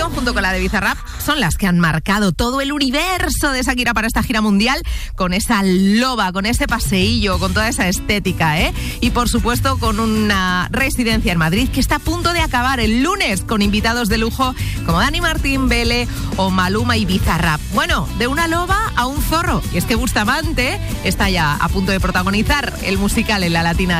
canción, junto con la de Bizarrap, son las que han marcado todo el universo de Shakira para esta gira mundial, con esa loba, con ese paseillo, con toda esa estética, ¿eh? Y por supuesto con una residencia en Madrid que está a punto de acabar el lunes, con invitados de lujo como Dani Martín, Vele o Maluma y Bizarrap. Bueno, de una loba a un zorro. Y es que Bustamante está ya a punto de protagonizar el musical en la Latina